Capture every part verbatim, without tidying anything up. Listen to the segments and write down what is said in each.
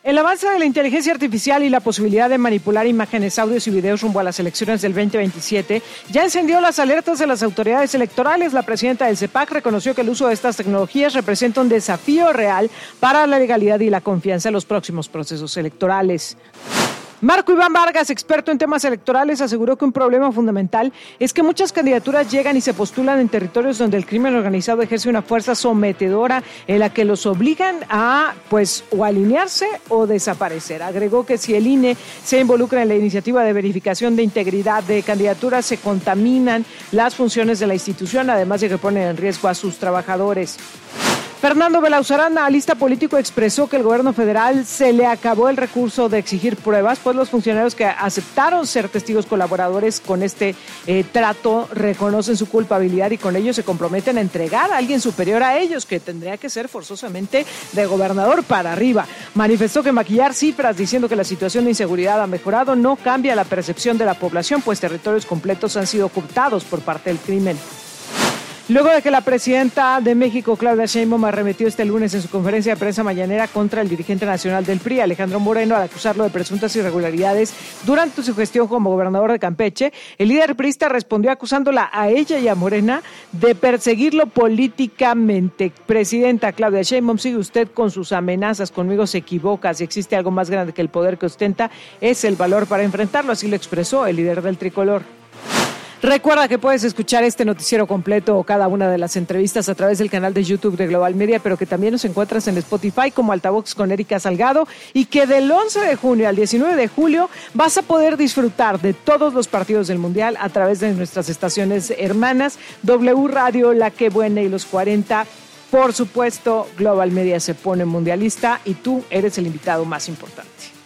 El avance de la inteligencia artificial y la posibilidad de manipular imágenes, audios y videos rumbo a las elecciones del veinte veintisiete ya encendió las alertas de las autoridades electorales. La presidenta del C E P A C reconoció que el uso de estas tecnologías representa un desafío real para la legalidad y la confianza en los próximos procesos electorales. Marco Iván Vargas, experto en temas electorales, aseguró que un problema fundamental es que muchas candidaturas llegan y se postulan en territorios donde el crimen organizado ejerce una fuerza sometedora en la que los obligan a, pues, o alinearse o desaparecer. Agregó que si el I N E se involucra en la iniciativa de verificación de integridad de candidaturas, se contaminan las funciones de la institución, además de que ponen en riesgo a sus trabajadores. Fernando Belauzarán, analista político, expresó que el gobierno federal se le acabó el recurso de exigir pruebas, pues los funcionarios que aceptaron ser testigos colaboradores con este eh, trato reconocen su culpabilidad y con ello se comprometen a entregar a alguien superior a ellos, que tendría que ser forzosamente de gobernador para arriba. Manifestó que maquillar cifras diciendo que la situación de inseguridad ha mejorado no cambia la percepción de la población, pues territorios completos han sido ocultados por parte del crimen. Luego de que la presidenta de México, Claudia Sheinbaum, arremetió este lunes en su conferencia de prensa mañanera contra el dirigente nacional del P R I, Alejandro Moreno, al acusarlo de presuntas irregularidades durante su gestión como gobernador de Campeche, el líder priista respondió acusándola a ella y a Morena de perseguirlo políticamente. Presidenta Claudia Sheinbaum, sigue usted con sus amenazas, conmigo se equivoca, si existe algo más grande que el poder que ostenta, es el valor para enfrentarlo, así lo expresó el líder del tricolor. Recuerda que puedes escuchar este noticiero completo o cada una de las entrevistas a través del canal de YouTube de Global Media, pero que también nos encuentras en Spotify como Altavox con Erika Salgado, y que del once de junio al diecinueve de julio vas a poder disfrutar de todos los partidos del Mundial a través de nuestras estaciones hermanas, W Radio, La Que Buena y Los cuarenta. Por supuesto, Global Media se pone mundialista y tú eres el invitado más importante.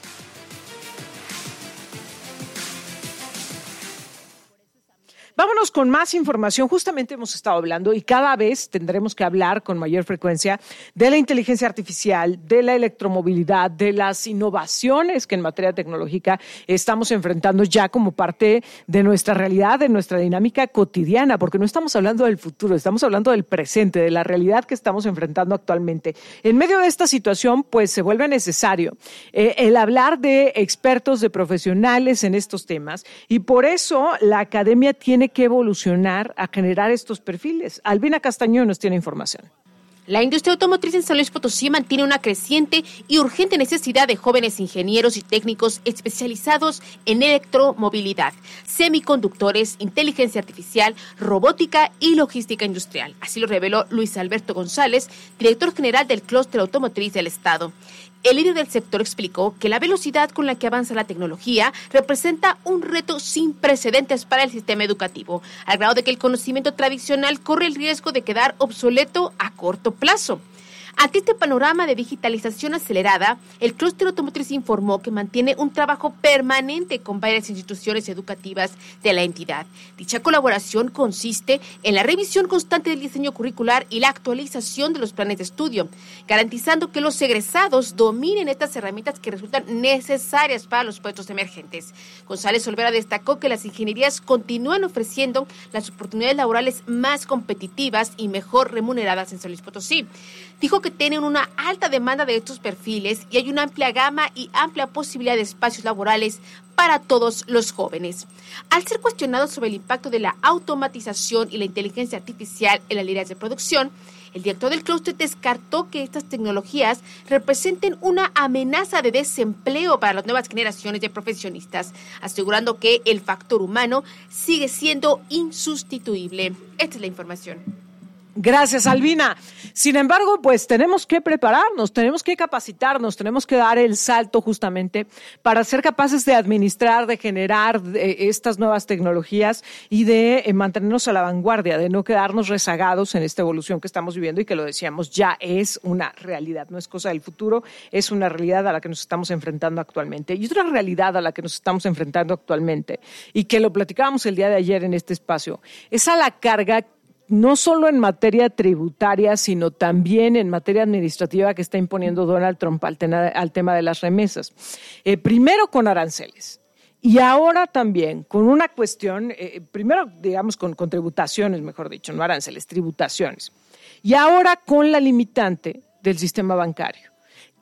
Vámonos con más información. Justamente hemos estado hablando y cada vez tendremos que hablar con mayor frecuencia de la inteligencia artificial, de la electromovilidad, de las innovaciones que en materia tecnológica estamos enfrentando ya como parte de nuestra realidad, de nuestra dinámica cotidiana, porque no estamos hablando del futuro, estamos hablando del presente, de la realidad que estamos enfrentando actualmente. En medio de esta situación, pues se vuelve necesario eh, el hablar de expertos, de profesionales en estos temas, y por eso la academia tiene que evolucionar a generar estos perfiles. Albina Castañón nos tiene información. La industria automotriz en San Luis Potosí mantiene una creciente y urgente necesidad de jóvenes ingenieros y técnicos especializados en electromovilidad, semiconductores, inteligencia artificial, robótica y logística industrial. Así lo reveló Luis Alberto González, director general del Clúster Automotriz del Estado. El líder del sector explicó que la velocidad con la que avanza la tecnología representa un reto sin precedentes para el sistema educativo, al grado de que el conocimiento tradicional corre el riesgo de quedar obsoleto a corto plazo. Ante este panorama de digitalización acelerada, el Clúster Automotriz informó que mantiene un trabajo permanente con varias instituciones educativas de la entidad. Dicha colaboración consiste en la revisión constante del diseño curricular y la actualización de los planes de estudio, garantizando que los egresados dominen estas herramientas que resultan necesarias para los puestos emergentes. González Olvera destacó que las ingenierías continúan ofreciendo las oportunidades laborales más competitivas y mejor remuneradas en San Luis Potosí. Dijo que tienen una alta demanda de estos perfiles y hay una amplia gama y amplia posibilidad de espacios laborales para todos los jóvenes. Al ser cuestionado sobre el impacto de la automatización y la inteligencia artificial en las líneas de producción, el director del clúster descartó que estas tecnologías representen una amenaza de desempleo para las nuevas generaciones de profesionistas, asegurando que el factor humano sigue siendo insustituible. Esta es la información. Gracias, Albina. Sin embargo, pues tenemos que prepararnos, tenemos que capacitarnos, tenemos que dar el salto justamente para ser capaces de administrar, de generar eh, estas nuevas tecnologías y de eh, mantenernos a la vanguardia, de no quedarnos rezagados en esta evolución que estamos viviendo y que, lo decíamos, ya es una realidad, no es cosa del futuro, es una realidad a la que nos estamos enfrentando actualmente. Y otra realidad a la que nos estamos enfrentando actualmente, y que lo platicábamos el día de ayer en este espacio, es a la carga no solo en materia tributaria, sino también en materia administrativa que está imponiendo Donald Trump al, tema, al tema de las remesas. Eh, primero con aranceles y ahora también con una cuestión, eh, primero digamos con, con tributaciones, mejor dicho, no aranceles, tributaciones. Y ahora con la limitante del sistema bancario,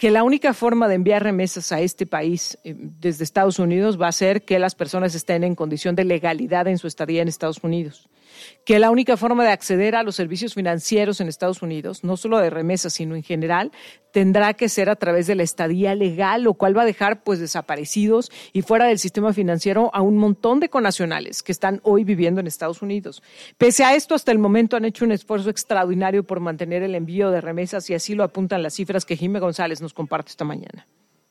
que la única forma de enviar remesas a este país eh, desde Estados Unidos va a ser que las personas estén en condición de legalidad en su estadía en Estados Unidos, que la única forma de acceder a los servicios financieros en Estados Unidos, no solo de remesas, sino en general, tendrá que ser a través de la estadía legal, lo cual va a dejar pues desaparecidos y fuera del sistema financiero a un montón de connacionales que están hoy viviendo en Estados Unidos. Pese a esto, hasta el momento han hecho un esfuerzo extraordinario por mantener el envío de remesas y así lo apuntan las cifras que Jimé González nos comparte esta mañana.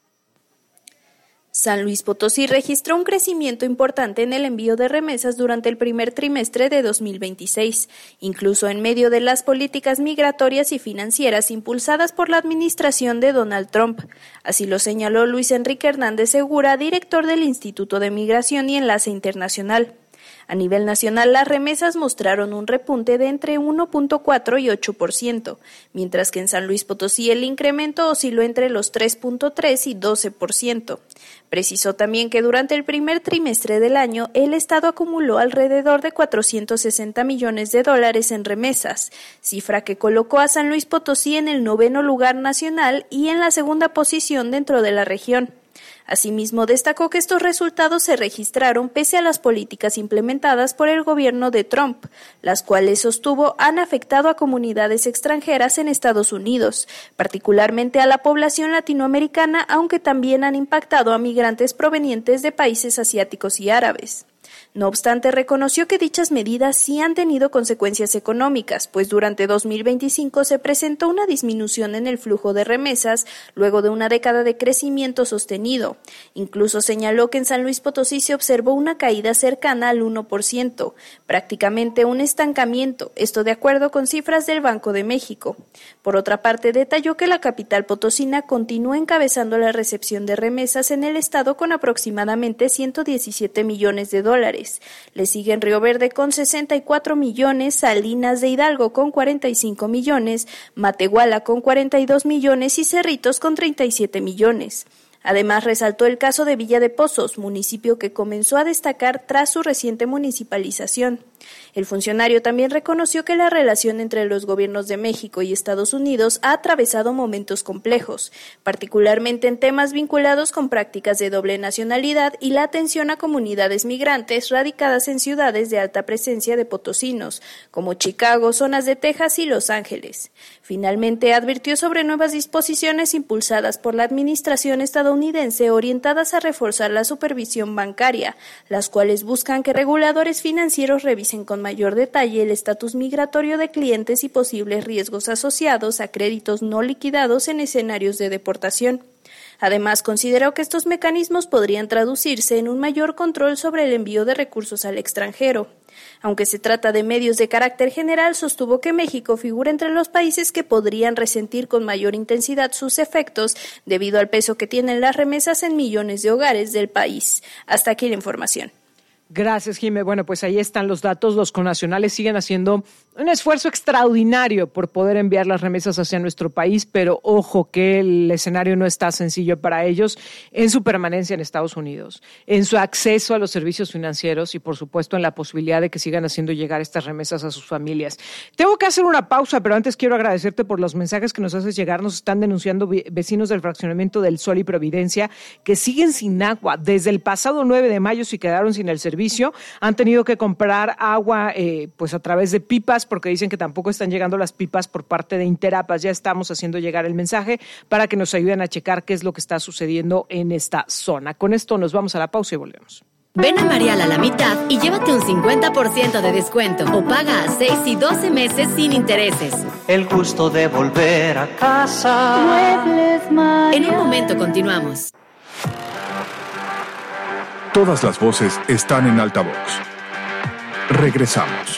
San Luis Potosí registró un crecimiento importante en el envío de remesas durante el primer trimestre de dos mil veintiséis, incluso en medio de las políticas migratorias y financieras impulsadas por la administración de Donald Trump. Así lo señaló Luis Enrique Hernández Segura, director del Instituto de Migración y Enlace Internacional. A nivel nacional, las remesas mostraron un repunte de entre uno punto cuatro y ocho por ciento, mientras que en San Luis Potosí el incremento osciló entre los tres punto tres y doce por ciento. Precisó también que durante el primer trimestre del año, el Estado acumuló alrededor de cuatrocientos sesenta millones de dólares en remesas, cifra que colocó a San Luis Potosí en el noveno lugar nacional y en la segunda posición dentro de la región. Asimismo, destacó que estos resultados se registraron pese a las políticas implementadas por el gobierno de Trump, las cuales sostuvo han afectado a comunidades extranjeras en Estados Unidos, particularmente a la población latinoamericana, aunque también han impactado a migrantes provenientes de países asiáticos y árabes. No obstante, reconoció que dichas medidas sí han tenido consecuencias económicas, pues durante dos mil veinticinco se presentó una disminución en el flujo de remesas luego de una década de crecimiento sostenido. Incluso señaló que en San Luis Potosí se observó una caída cercana al uno por ciento, prácticamente un estancamiento, esto de acuerdo con cifras del Banco de México. Por otra parte, detalló que la capital potosina continúa encabezando la recepción de remesas en el estado con aproximadamente ciento diecisiete millones de dólares. Le siguen Río Verde con sesenta y cuatro millones, Salinas de Hidalgo con cuarenta y cinco millones, Matehuala con cuarenta y dos millones y Cerritos con treinta y siete millones. Además, resaltó el caso de Villa de Pozos, municipio que comenzó a destacar tras su reciente municipalización. El funcionario también reconoció que la relación entre los gobiernos de México y Estados Unidos ha atravesado momentos complejos, particularmente en temas vinculados con prácticas de doble nacionalidad y la atención a comunidades migrantes radicadas en ciudades de alta presencia de potosinos, como Chicago, zonas de Texas y Los Ángeles. Finalmente, advirtió sobre nuevas disposiciones impulsadas por la administración estadounidense orientadas a reforzar la supervisión bancaria, las cuales buscan que reguladores financieros revisen con mayor detalle el estatus migratorio de clientes y posibles riesgos asociados a créditos no liquidados en escenarios de deportación. Además, consideró que estos mecanismos podrían traducirse en un mayor control sobre el envío de recursos al extranjero. Aunque se trata de medios de carácter general, sostuvo que México figura entre los países que podrían resentir con mayor intensidad sus efectos debido al peso que tienen las remesas en millones de hogares del país. Hasta aquí la información. Gracias, Jimé. Bueno, pues ahí están los datos. Los connacionales siguen haciendo un esfuerzo extraordinario por poder enviar las remesas hacia nuestro país, pero ojo que el escenario no está sencillo para ellos en su permanencia en Estados Unidos, en su acceso a los servicios financieros y, por supuesto, en la posibilidad de que sigan haciendo llegar estas remesas a sus familias. Tengo que hacer una pausa, pero antes quiero agradecerte por los mensajes que nos haces llegar. Nos están denunciando vecinos del fraccionamiento del Sol y Providencia que siguen sin agua. Desde el pasado nueve de mayo se quedaron sin el servicio. Han tenido que comprar agua eh, pues a través de pipas porque dicen que tampoco están llegando las pipas por parte de Interapas. Ya estamos haciendo llegar el mensaje para que nos ayuden a checar qué es lo que está sucediendo en esta zona. Con esto nos vamos a la pausa y volvemos. Ven a Marial a la mitad y llévate un cincuenta por ciento de descuento o paga a seis y doce meses sin intereses. El gusto de volver a casa. Muebles Marial. En un momento continuamos. Todas las voces están en altavoz. Regresamos.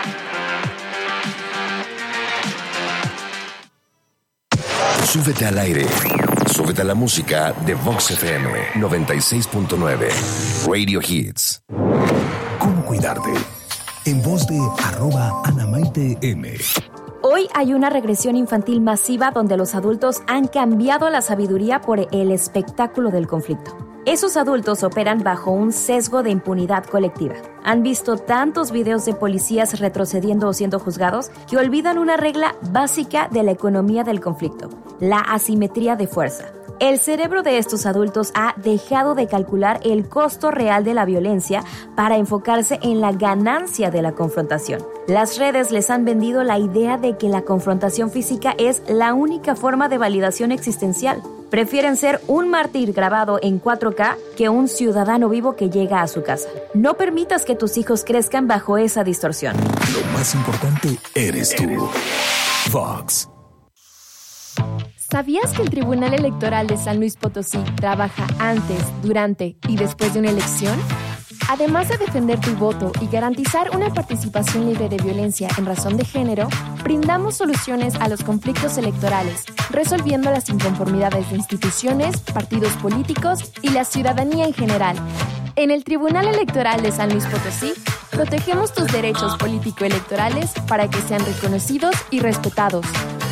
Súbete al aire. Súbete a la música de Vox F M noventa y seis punto nueve. Radio Hits. ¿Cómo cuidarte? En voz de arroba Ana Maite M. Hoy hay una regresión infantil masiva donde los adultos han cambiado la sabiduría por el espectáculo del conflicto. Esos adultos operan bajo un sesgo de impunidad colectiva. Han visto tantos videos de policías retrocediendo o siendo juzgados que olvidan una regla básica de la economía del conflicto: la asimetría de fuerza. El cerebro de estos adultos ha dejado de calcular el costo real de la violencia para enfocarse en la ganancia de la confrontación. Las redes les han vendido la idea de que la confrontación física es la única forma de validación existencial. Prefieren ser un mártir grabado en cuatro K que un ciudadano vivo que llega a su casa. No permitas que tus hijos crezcan bajo esa distorsión. Lo más importante eres tú. Vox. ¿Sabías que el Tribunal Electoral de San Luis Potosí trabaja antes, durante y después de una elección? Además de defender tu voto y garantizar una participación libre de violencia en razón de género, brindamos soluciones a los conflictos electorales, resolviendo las inconformidades de instituciones, partidos políticos y la ciudadanía en general. En el Tribunal Electoral de San Luis Potosí, protegemos tus derechos político-electorales para que sean reconocidos y respetados.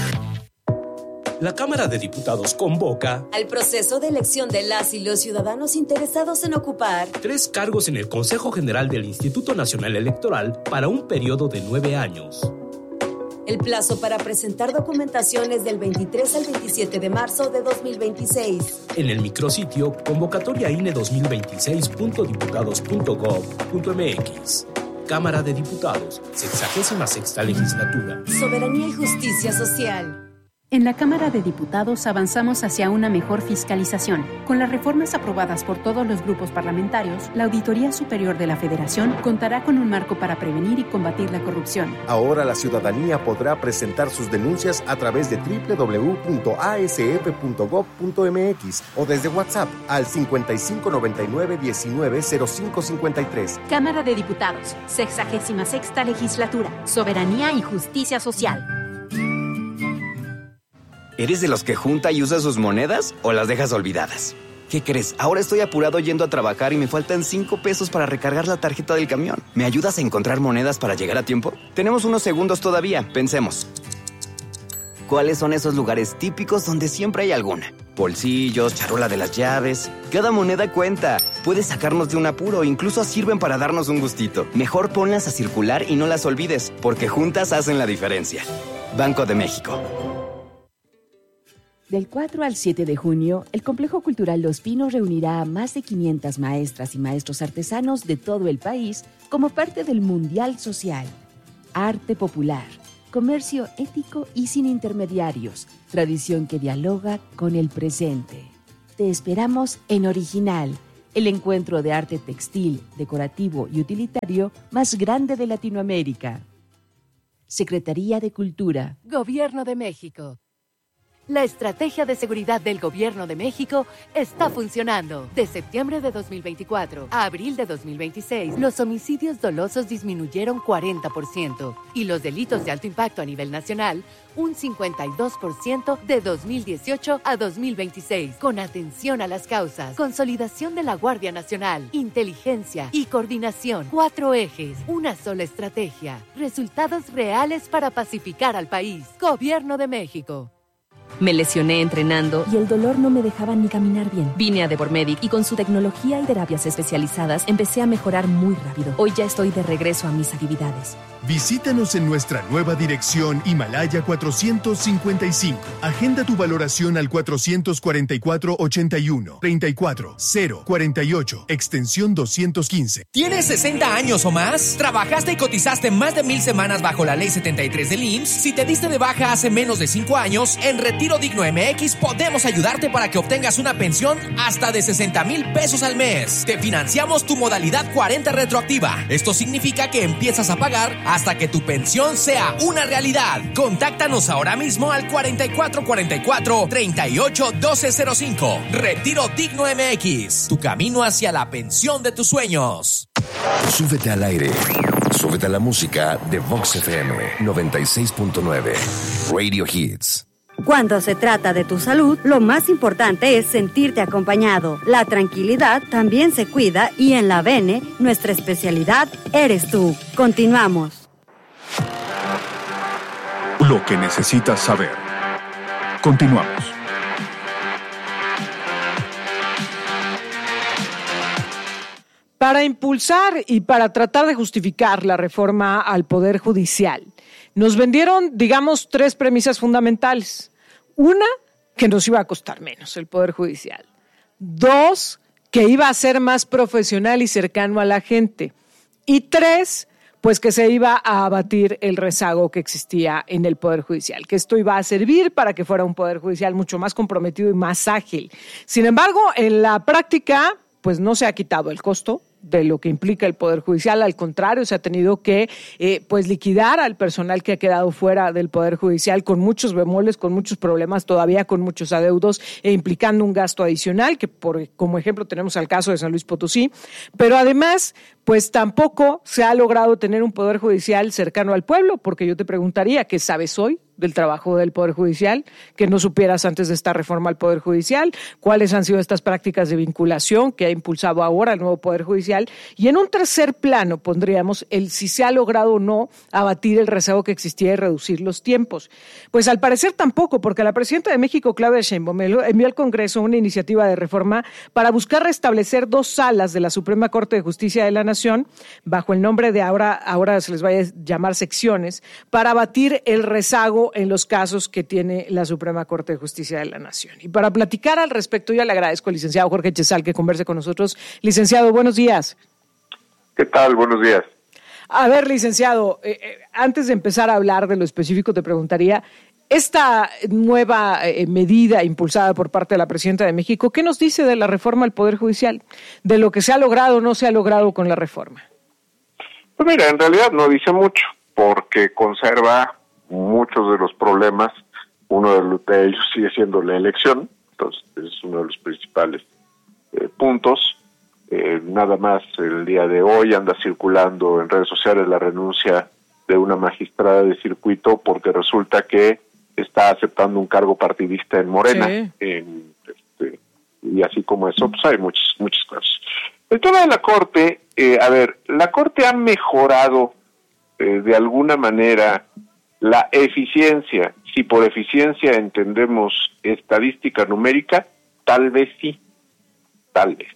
La Cámara de Diputados convoca al proceso de elección de las y los ciudadanos interesados en ocupar tres cargos en el Consejo General del Instituto Nacional Electoral para un periodo de nueve años. El plazo para presentar documentación es del veintitrés al veintisiete de marzo de dos mil veintiséis. En el micrositio convocatoria I N E dos mil veintiséis punto diputados punto gob punto m x. Cámara de Diputados, sexagésima sexta legislatura. Soberanía y justicia social. En la Cámara de Diputados avanzamos hacia una mejor fiscalización. Con las reformas aprobadas por todos los grupos parlamentarios, la Auditoría Superior de la Federación contará con un marco para prevenir y combatir la corrupción. Ahora la ciudadanía podrá presentar sus denuncias a través de doble u doble u doble u punto a s f punto gob punto m x o desde WhatsApp al cincuenta y cinco noventa y nueve diecinueve cero cinco cincuenta y tres. Cámara de Diputados, sexagésima sexta legislatura, soberanía y justicia social. ¿Eres de los que junta y usa sus monedas o las dejas olvidadas? ¿Qué crees? Ahora estoy apurado yendo a trabajar y me faltan cinco pesos para recargar la tarjeta del camión. ¿Me ayudas a encontrar monedas para llegar a tiempo? Tenemos unos segundos todavía, pensemos. ¿Cuáles son esos lugares típicos donde siempre hay alguna? Bolsillos, charola de las llaves. Cada moneda cuenta. Puedes sacarnos de un apuro, incluso sirven para darnos un gustito. Mejor ponlas a circular y no las olvides, porque juntas hacen la diferencia. Banco de México. Del cuatro al siete de junio, el Complejo Cultural Los Pinos reunirá a más de quinientas maestras y maestros artesanos de todo el país como parte del Mundial Social. Arte popular, comercio ético y sin intermediarios, tradición que dialoga con el presente. Te esperamos en Original, el encuentro de arte textil, decorativo y utilitario más grande de Latinoamérica. Secretaría de Cultura. Gobierno de México. La estrategia de seguridad del Gobierno de México está funcionando. De septiembre de dos mil veinticuatro a abril de dos mil veintiséis, los homicidios dolosos disminuyeron cuarenta por ciento y los delitos de alto impacto a nivel nacional un cincuenta y dos por ciento de dos mil dieciocho a dos mil veintiséis. Con atención a las causas, consolidación de la Guardia Nacional, inteligencia y coordinación. Cuatro ejes, una sola estrategia. Resultados reales para pacificar al país. Gobierno de México. Me lesioné entrenando y el dolor no me dejaba ni caminar bien. Vine a Debormedic y con su tecnología y terapias especializadas empecé a mejorar muy rápido. Hoy ya estoy de regreso a mis actividades. Visítanos en nuestra nueva dirección Himalaya cuatrocientos cincuenta y cinco. Agenda tu valoración al cuatrocientos cuarenta y cuatro ochenta y uno treinta y cuatro cero cuarenta y ocho, extensión doscientos quince. ¿Tienes sesenta años o más? ¿Trabajaste y cotizaste más de mil semanas bajo la ley setenta y tres del I M S S? Si te diste de baja hace menos de cinco años, en Retiro Digno M X podemos ayudarte para que obtengas una pensión hasta de sesenta mil pesos al mes. Te financiamos tu modalidad cuarenta retroactiva. Esto significa que empiezas a pagar hasta que tu pensión sea una realidad. Contáctanos ahora mismo al cuarenta y cuatro cuarenta y cuatro treinta y ocho doce cero cinco. Retiro Digno M X, tu camino hacia la pensión de tus sueños. Súbete al aire. Súbete a la música de Vox F M noventa y seis punto nueve. Radio Hits. Cuando se trata de tu salud, lo más importante es sentirte acompañado. La tranquilidad también se cuida y en la V N, nuestra especialidad eres tú. Continuamos. Lo que necesitas saber. Continuamos. para impulsar y para tratar de justificar la reforma al Poder Judicial, nos vendieron, digamos, tres premisas fundamentales. Una, que nos iba a costar menos el Poder Judicial. Dos, que iba a ser más profesional y cercano a la gente. Y tres, pues que se iba a abatir el rezago que existía en el Poder Judicial, que esto iba a servir para que fuera un Poder Judicial mucho más comprometido y más ágil. Sin embargo, en la práctica, pues no se ha quitado el costo de lo que implica el Poder Judicial. Al contrario, se ha tenido que eh, pues liquidar al personal que ha quedado fuera del Poder Judicial con muchos bemoles, con muchos problemas, todavía con muchos adeudos e implicando un gasto adicional, que por como ejemplo tenemos al caso de San Luis Potosí, pero además pues tampoco se ha logrado tener un Poder Judicial cercano al pueblo, porque yo te preguntaría, ¿qué sabes hoy del trabajo del Poder Judicial que no supieras antes de esta reforma al Poder Judicial? ¿Cuáles han sido estas prácticas de vinculación que ha impulsado ahora el nuevo Poder Judicial? Y en un tercer plano pondríamos el si se ha logrado o no abatir el rezago que existía y reducir los tiempos. Pues al parecer tampoco, porque la presidenta de México, Claudia Sheinbaum, envió al Congreso una iniciativa de reforma para buscar restablecer dos salas de la Suprema Corte de Justicia de la Nación bajo el nombre de ahora, ahora se les va a llamar secciones, para abatir el rezago en los casos que tiene la Suprema Corte de Justicia de la Nación. Y para platicar al respecto, yo le agradezco al licenciado Jorge Chezal que converse con nosotros. Licenciado, buenos días. ¿Qué tal? Buenos días. A ver, licenciado, eh, eh, antes de empezar a hablar de lo específico, te preguntaría, esta nueva eh, medida impulsada por parte de la Presidenta de México, ¿qué nos dice de la reforma al Poder Judicial? ¿De lo que se ha logrado o no se ha logrado con la reforma? Pues mira, en realidad no dice mucho, porque conserva muchos de los problemas. Uno de ellos sigue siendo la elección, entonces es uno de los principales eh, puntos. Eh, nada más el día de hoy anda circulando en redes sociales la renuncia de una magistrada de circuito porque resulta que está aceptando un cargo partidista en Morena. Sí. En, este, y así como eso, pues hay muchos, muchos casos. El tema de la Corte, eh, a ver, la Corte ha mejorado eh, de alguna manera la eficiencia. Si por eficiencia entendemos estadística numérica, tal vez sí, tal vez.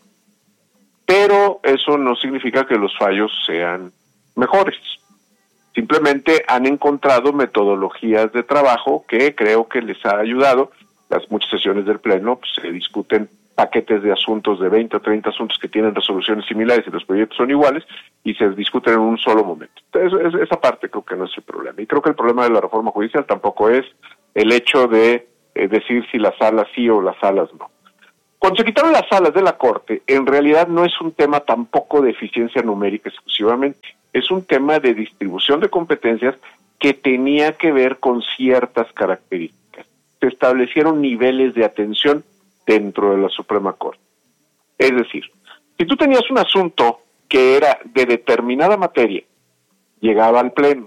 Pero eso no significa que los fallos sean mejores. Simplemente han encontrado metodologías de trabajo que creo que les ha ayudado. Las muchas sesiones del Pleno pues, se discuten paquetes de asuntos de veinte o treinta asuntos que tienen resoluciones similares y los proyectos son iguales y se discuten en un solo momento. Entonces, esa parte creo que no es el problema. Y creo que el problema de la reforma judicial tampoco es el hecho de eh, decir si las salas sí o las salas no. Cuando se quitaron las salas de la Corte, en realidad no es un tema tampoco de eficiencia numérica exclusivamente. Es un tema de distribución de competencias que tenía que ver con ciertas características. Se establecieron niveles de atención dentro de la Suprema Corte. Es decir, si tú tenías un asunto que era de determinada materia, llegaba al Pleno.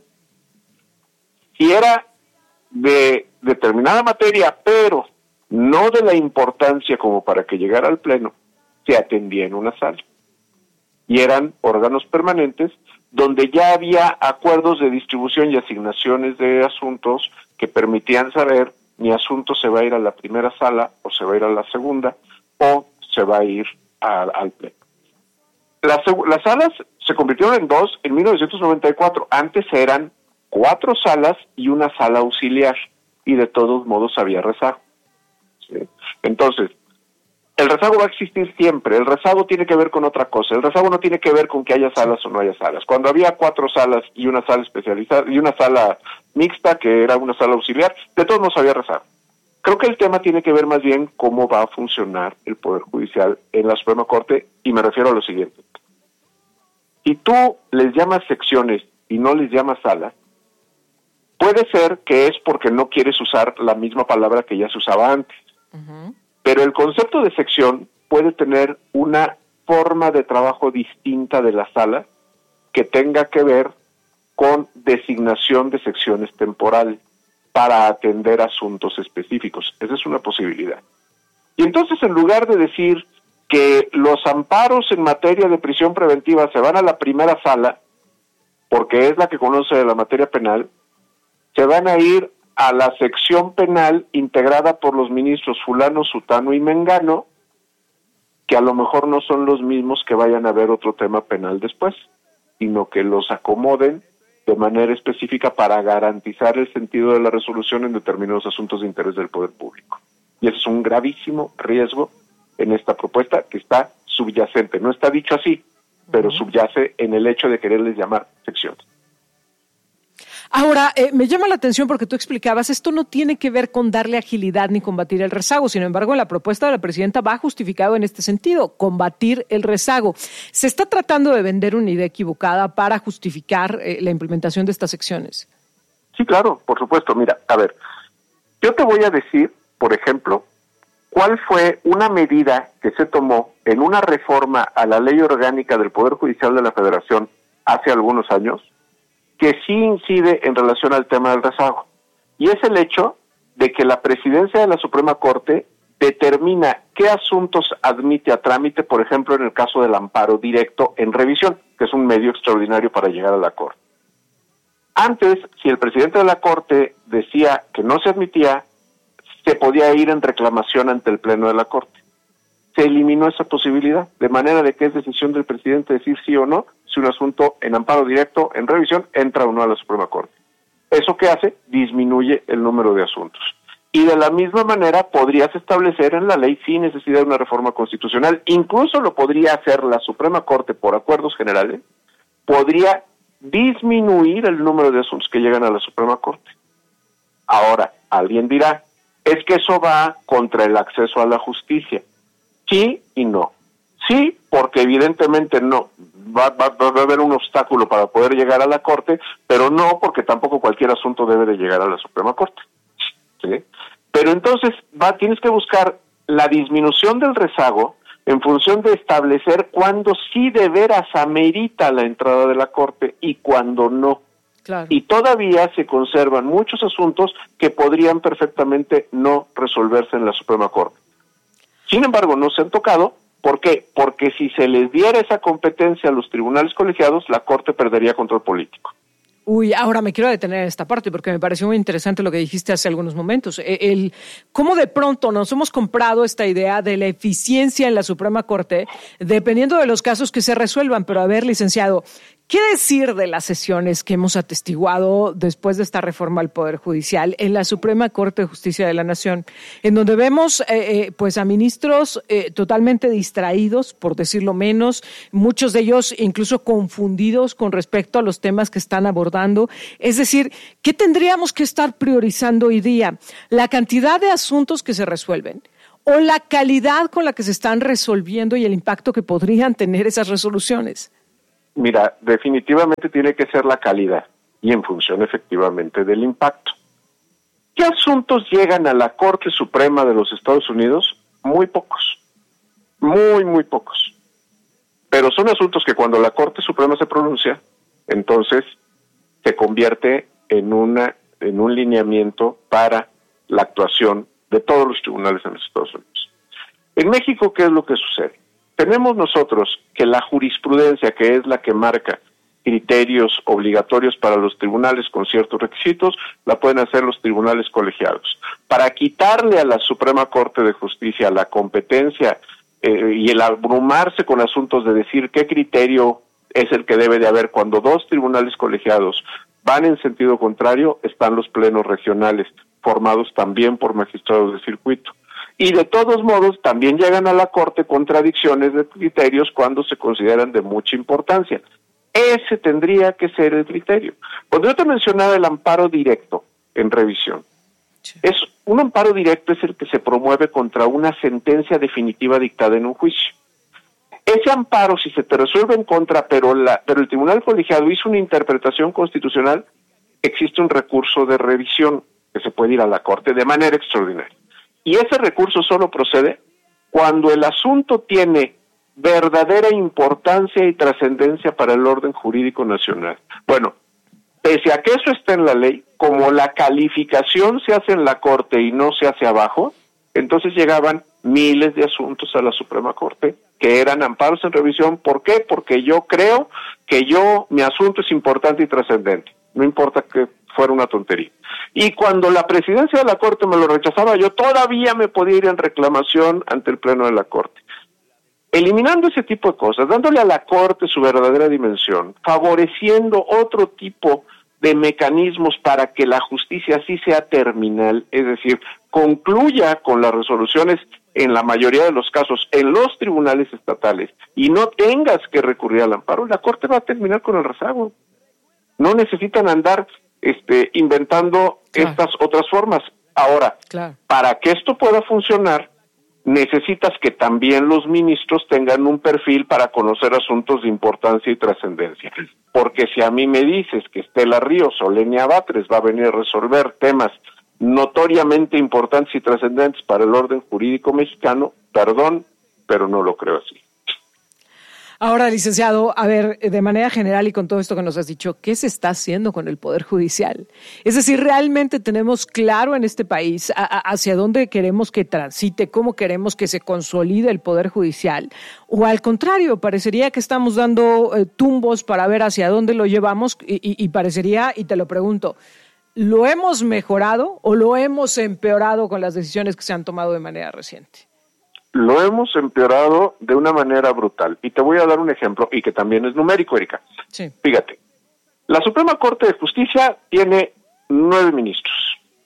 Si era de determinada materia, pero no de la importancia como para que llegara al Pleno, se atendía en una sala. Y eran órganos permanentes donde ya había acuerdos de distribución y asignaciones de asuntos que permitían saber mi asunto se va a ir a la primera sala o se va a ir a la segunda o se va a ir a, al Pleno. Las, las salas se convirtieron en dos en mil novecientos noventa y cuatro. Antes eran cuatro salas y una sala auxiliar y de todos modos había rezago. ¿Sí? Entonces, el rezago va a existir siempre. El rezago tiene que ver con otra cosa. El rezago no tiene que ver con que haya salas o no haya salas. Cuando había cuatro salas y una sala especializada y una sala mixta, que era una sala auxiliar, de todos modos había rezago. Creo que el tema tiene que ver más bien cómo va a funcionar el Poder Judicial en la Suprema Corte, y me refiero a lo siguiente. Si tú les llamas secciones y no les llamas salas, puede ser que es porque no quieres usar la misma palabra que ya se usaba antes. Uh-huh. Pero el concepto de sección puede tener una forma de trabajo distinta de la sala que tenga que ver con designación de secciones temporales para atender asuntos específicos. Esa es una posibilidad. Y entonces, en lugar de decir que los amparos en materia de prisión preventiva se van a la primera sala, porque es la que conoce de la materia penal, se van a ir a la sección penal integrada por los ministros fulano, sutano y mengano, que a lo mejor no son los mismos que vayan a ver otro tema penal después, sino que los acomoden de manera específica para garantizar el sentido de la resolución en determinados asuntos de interés del poder público. Y ese es un gravísimo riesgo en esta propuesta que está subyacente. No está dicho así, pero subyace en el hecho de quererles llamar secciones. Ahora, eh, me llama la atención porque tú explicabas, esto no tiene que ver con darle agilidad ni combatir el rezago, sin embargo, la propuesta de la presidenta va justificado en este sentido, combatir el rezago. ¿Se está tratando de vender una idea equivocada para justificar eh, la implementación de estas secciones? Sí, claro, por supuesto. Mira, a ver, yo te voy a decir, por ejemplo, cuál fue una medida que se tomó en una reforma a la Ley Orgánica del Poder Judicial de la Federación hace algunos años, que sí incide en relación al tema del rezago. Y es el hecho de que la presidencia de la Suprema Corte determina qué asuntos admite a trámite, por ejemplo, en el caso del amparo directo en revisión, que es un medio extraordinario para llegar a la Corte. Antes, si el presidente de la Corte decía que no se admitía, se podía ir en reclamación ante el Pleno de la Corte. Se eliminó esa posibilidad, de manera de que es decisión del presidente decir sí o no, si un asunto en amparo directo, en revisión, entra o no a la Suprema Corte. ¿Eso qué hace? Disminuye el número de asuntos. Y de la misma manera podrías establecer en la ley sin necesidad de una reforma constitucional, incluso lo podría hacer la Suprema Corte por acuerdos generales, podría disminuir el número de asuntos que llegan a la Suprema Corte. Ahora, alguien dirá, es que eso va contra el acceso a la justicia. Sí y no. Sí, porque evidentemente no, va, va, va a haber un obstáculo para poder llegar a la Corte, pero no porque tampoco cualquier asunto debe de llegar a la Suprema Corte. ¿Sí? Pero entonces va, tienes que buscar la disminución del rezago en función de establecer cuándo sí de veras amerita la entrada de la Corte y cuándo no. Claro. Y todavía se conservan muchos asuntos que podrían perfectamente no resolverse en la Suprema Corte. Sin embargo, no se han tocado. ¿Por qué? Porque si se les diera esa competencia a los tribunales colegiados, la Corte perdería control político. Uy, ahora me quiero detener en esta parte porque me pareció muy interesante lo que dijiste hace algunos momentos. El, cómo de pronto nos hemos comprado esta idea de la eficiencia en la Suprema Corte, dependiendo de los casos que se resuelvan. Pero a ver, licenciado, ¿qué decir de las sesiones que hemos atestiguado después de esta reforma al Poder Judicial en la Suprema Corte de Justicia de la Nación, en donde vemos eh, eh, pues a ministros eh, totalmente distraídos, por decirlo menos, muchos de ellos incluso confundidos con respecto a los temas que están abordando? Es decir, ¿qué tendríamos que estar priorizando hoy día? ¿La cantidad de asuntos que se resuelven o la calidad con la que se están resolviendo y el impacto que podrían tener esas resoluciones? Mira, definitivamente tiene que ser la calidad y en función efectivamente del impacto. ¿Qué asuntos llegan a la Corte Suprema de los Estados Unidos? Muy pocos, muy, muy pocos. Pero son asuntos que cuando la Corte Suprema se pronuncia, entonces se convierte en una en un lineamiento para la actuación de todos los tribunales en los Estados Unidos. En México, ¿qué es lo que sucede? Tenemos nosotros que la jurisprudencia, que es la que marca criterios obligatorios para los tribunales con ciertos requisitos, la pueden hacer los tribunales colegiados. Para quitarle a la Suprema Corte de Justicia la competencia eh, y el abrumarse con asuntos de decir qué criterio es el que debe de haber cuando dos tribunales colegiados van en sentido contrario, están los plenos regionales, formados también por magistrados de circuito. Y de todos modos, también llegan a la Corte contradicciones de criterios cuando se consideran de mucha importancia. Ese tendría que ser el criterio. Cuando yo te mencionaba el amparo directo en revisión, sí. es un amparo directo es el que se promueve contra una sentencia definitiva dictada en un juicio. Ese amparo, si se te resuelve en contra, pero, la, pero el tribunal colegiado hizo una interpretación constitucional, existe un recurso de revisión que se puede ir a la Corte de manera extraordinaria. Y ese recurso solo procede cuando el asunto tiene verdadera importancia y trascendencia para el orden jurídico nacional. Bueno, pese a que eso está en la ley, como la calificación se hace en la Corte y no se hace abajo, entonces llegaban miles de asuntos a la Suprema Corte que eran amparos en revisión. ¿Por qué? Porque yo creo que yo, mi asunto es importante y trascendente. No importa que fuera una tontería. Y cuando la presidencia de la Corte me lo rechazaba, yo todavía me podía ir en reclamación ante el Pleno de la Corte. Eliminando ese tipo de cosas, dándole a la Corte su verdadera dimensión, favoreciendo otro tipo de mecanismos para que la justicia sí sea terminal, es decir, concluya con las resoluciones en la mayoría de los casos en los tribunales estatales y no tengas que recurrir al amparo, la Corte va a terminar con el rezago. No necesitan andar este, inventando claro. estas otras formas. Ahora, claro. para que esto pueda funcionar, necesitas que también los ministros tengan un perfil para conocer asuntos de importancia y trascendencia. Porque si a mí me dices que Estela Ríos o Lenia Batres va a venir a resolver temas notoriamente importantes y trascendentes para el orden jurídico mexicano, perdón, pero no lo creo así. Ahora, licenciado, a ver, de manera general y con todo esto que nos has dicho, ¿qué se está haciendo con el Poder Judicial? Es decir, ¿realmente tenemos claro en este país a, a, hacia dónde queremos que transite, cómo queremos que se consolide el Poder Judicial? O al contrario, parecería que estamos dando eh, tumbos para ver hacia dónde lo llevamos y, y, y parecería, y te lo pregunto, ¿lo hemos mejorado o lo hemos empeorado con las decisiones que se han tomado de manera reciente? Lo hemos empeorado de una manera brutal. Y te voy a dar un ejemplo, y que también es numérico, Erika. Sí. Fíjate, la Suprema Corte de Justicia tiene nueve ministros.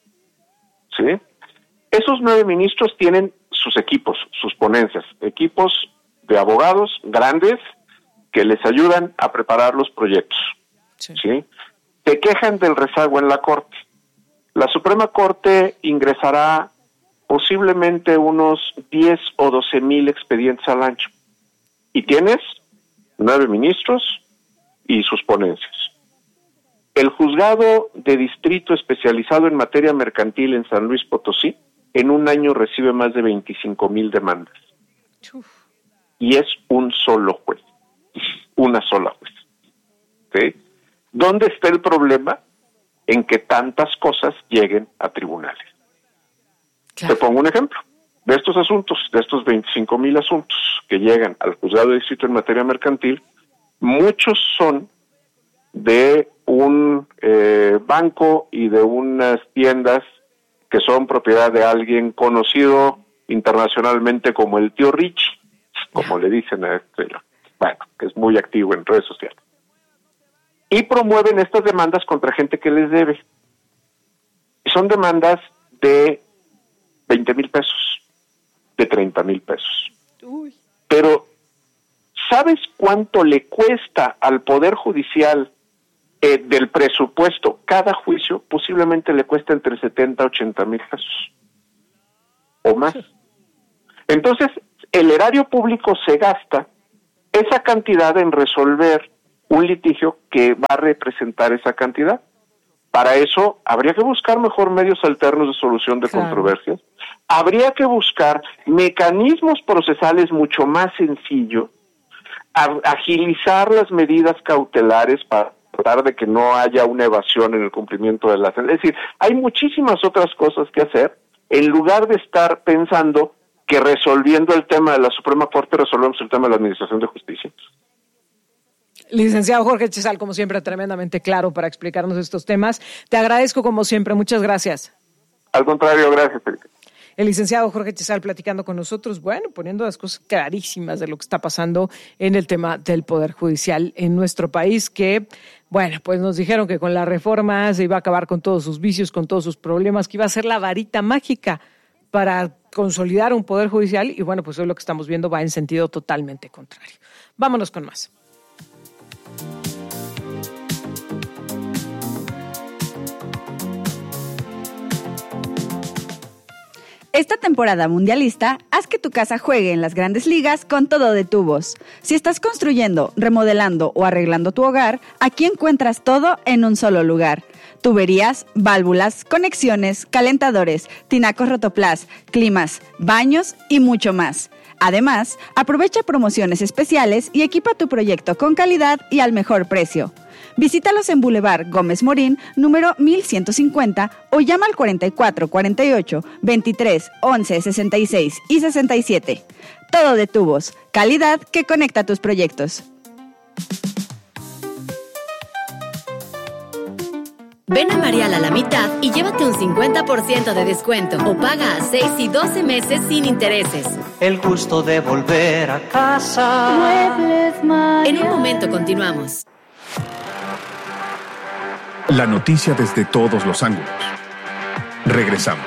¿Sí? Esos nueve ministros tienen sus equipos, sus ponencias, equipos de abogados grandes que les ayudan a preparar los proyectos. Sí. ¿Sí? Se quejan del rezago en la Corte. La Suprema Corte ingresará posiblemente unos diez o doce mil expedientes al año. Y tienes nueve ministros y sus ponencias. El juzgado de distrito especializado en materia mercantil en San Luis Potosí, en un año recibe más de veinticinco mil demandas. Uf. Y es un solo juez, una sola juez. ¿Sí? ¿Dónde está el problema? En que tantas cosas lleguen a tribunales. Claro. Te pongo un ejemplo. De estos asuntos, de estos veinticinco mil asuntos que llegan al juzgado de distrito en materia mercantil, muchos son de un eh, banco y de unas tiendas que son propiedad de alguien conocido internacionalmente como el tío Rich, como le dicen a este señor, bueno, que es muy activo en redes sociales. Y promueven estas demandas contra gente que les debe. Y son demandas de veinte mil pesos, de treinta mil pesos. Uy. Pero, ¿sabes cuánto le cuesta al Poder Judicial eh, del presupuesto cada juicio? Posiblemente le cuesta entre setenta a ochenta mil pesos, o más. Entonces, el erario público se gasta esa cantidad en resolver un litigio que va a representar esa cantidad. Para eso, habría que buscar mejor medios alternos de solución de claro. controversias. Habría que buscar mecanismos procesales mucho más sencillos, agilizar las medidas cautelares para tratar de que no haya una evasión en el cumplimiento de las leyes. Es decir, hay muchísimas otras cosas que hacer en lugar de estar pensando que resolviendo el tema de la Suprema Corte resolvemos el tema de la Administración de Justicia. Licenciado Jorge Chezal, como siempre, tremendamente claro para explicarnos estos temas. Te agradezco como siempre, muchas gracias. Al contrario, gracias, Erika. El licenciado Jorge Chezal platicando con nosotros, bueno, poniendo las cosas clarísimas de lo que está pasando en el tema del Poder Judicial en nuestro país, que, bueno, pues nos dijeron que con la reforma se iba a acabar con todos sus vicios, con todos sus problemas, que iba a ser la varita mágica para consolidar un Poder Judicial, y bueno, pues hoy lo que estamos viendo va en sentido totalmente contrario. Vámonos con más. Esta temporada mundialista, haz que tu casa juegue en las grandes ligas con todo de tubos. Si estás construyendo, remodelando o arreglando tu hogar, aquí encuentras todo en un solo lugar. Tuberías, válvulas, conexiones, calentadores, tinacos Rotoplas, climas, baños y mucho más. Además, aprovecha promociones especiales y equipa tu proyecto con calidad y al mejor precio. Visítalos en Boulevard Gómez Morín, número mil ciento cincuenta, o llama al cuarenta y cuatro, cuarenta y ocho, veintitrés, once, sesenta y seis y sesenta y siete. Todo de tubos, calidad que conecta tus proyectos. Ven a Marial a la mitad y llévate un cincuenta por ciento de descuento o paga a seis y doce meses sin intereses. El gusto de volver a casa. Muebles Marial. En un momento continuamos. La noticia desde todos los ángulos. Regresamos.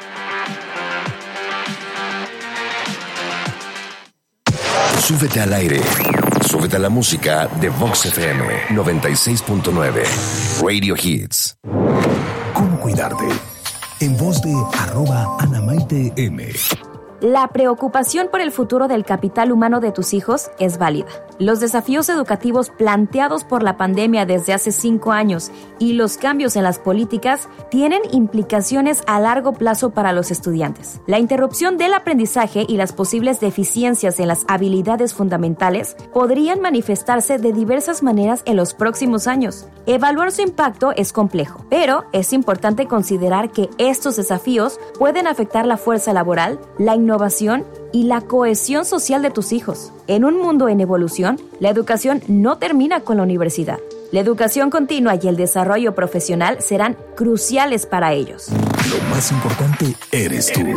Súbete al aire. Súbete a la música de Vox F M noventa y seis punto nueve. Radio Hits. ¿Cómo cuidarte? En voz de arroba Ana Maite M. La preocupación por el futuro del capital humano de tus hijos es válida. Los desafíos educativos planteados por la pandemia desde hace cinco años y los cambios en las políticas tienen implicaciones a largo plazo para los estudiantes. La interrupción del aprendizaje y las posibles deficiencias en las habilidades fundamentales podrían manifestarse de diversas maneras en los próximos años. Evaluar su impacto es complejo, pero es importante considerar que estos desafíos pueden afectar la fuerza laboral, la innovación y la cohesión social de tus hijos. En un mundo en evolución, la educación no termina con la universidad. La educación continua y el desarrollo profesional serán cruciales para ellos. Lo más importante eres tú.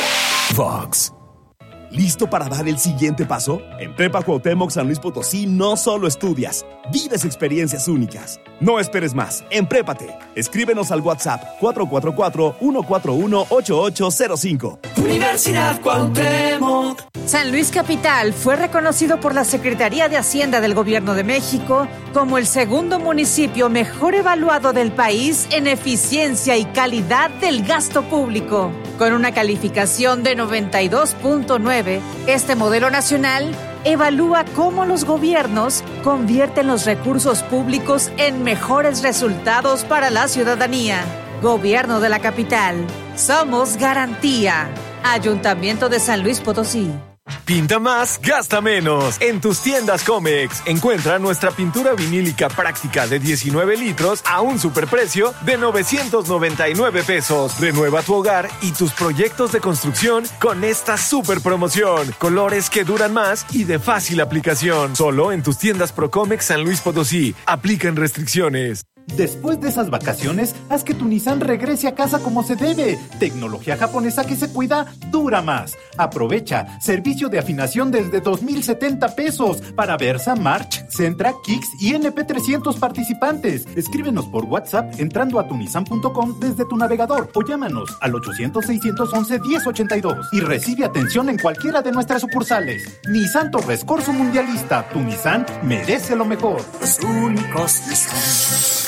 Vox. ¿Listo para dar el siguiente paso? En Prepa Cuauhtémoc San Luis Potosí no solo estudias, vives experiencias únicas. No esperes más, emprépate. Escríbenos al WhatsApp cuatro cuatro cuatro, uno cuatro uno, ocho ocho cero cinco. Universidad Cuauhtémoc. San Luis Capital fue reconocido por la Secretaría de Hacienda del Gobierno de México como el segundo municipio mejor evaluado del país en eficiencia y calidad del gasto público. Con una calificación de noventa y dos punto nueve, este modelo nacional evalúa cómo los gobiernos convierten los recursos públicos en mejores resultados para la ciudadanía. Gobierno de la Capital. Somos garantía. Ayuntamiento de San Luis Potosí. Pinta más, gasta menos. En tus tiendas Comex encuentra nuestra pintura vinílica práctica de diecinueve litros a un superprecio de novecientos noventa y nueve pesos. Renueva tu hogar y tus proyectos de construcción con esta super promoción. Colores que duran más y de fácil aplicación. Solo en tus tiendas Procomex San Luis Potosí. Aplican restricciones. Después de esas vacaciones, haz que tu Nissan regrese a casa como se debe. Tecnología japonesa que se cuida dura más. Aprovecha servicio de afinación desde dos mil setenta pesos para Versa, March, Sentra, Kicks y N P trescientos participantes. Escríbenos por WhatsApp entrando a tunisan punto com desde tu navegador o llámanos al ochocientos, seiscientos once, diez ochenta y dos y recibe atención en cualquiera de nuestras sucursales. Nissan Torres Corso Mundialista. Tu Nissan merece lo mejor. Los únicos Nissan.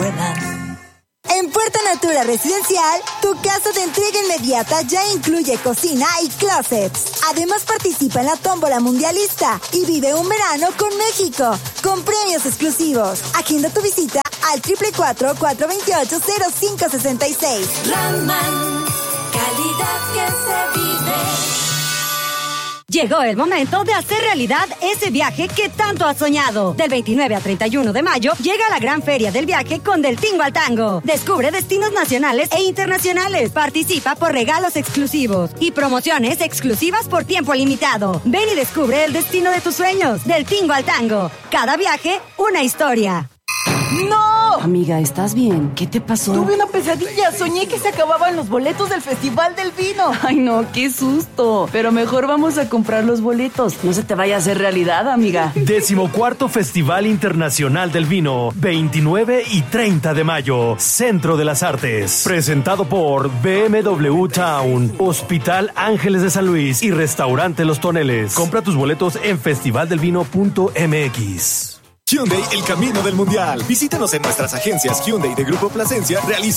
En Puerta Natura Residencial, tu casa de entrega inmediata ya incluye cocina y closets. Además participa en la tómbola mundialista y vive un verano con México, con premios exclusivos. Agenda tu visita al cuatro cuatro cuatro, cuatro dos ocho, cero cinco seis seis. Raman, calidad que se vive. Llegó el momento de hacer realidad ese viaje que tanto has soñado. Del veintinueve a treinta y uno de mayo llega la gran feria del viaje con Del Tingo al Tango. Descubre destinos nacionales e internacionales. Participa por regalos exclusivos y promociones exclusivas por tiempo limitado. Ven y descubre el destino de tus sueños. Del Tingo al Tango. Cada viaje, una historia. ¡No! Amiga, ¿estás bien? ¿Qué te pasó? Tuve una pesadilla. Soñé que se acababan los boletos del Festival del Vino. Ay, no, qué susto. Pero mejor vamos a comprar los boletos. No se te vaya a hacer realidad, amiga. Decimocuarto Festival Internacional del Vino, veintinueve y treinta de mayo, Centro de las Artes. Presentado por B M W Town, Hospital Ángeles de San Luis y Restaurante Los Toneles. Compra tus boletos en festival del vino punto m x. Hyundai, el camino del mundial. Visítanos en nuestras agencias Hyundai de Grupo Plasencia. Realiza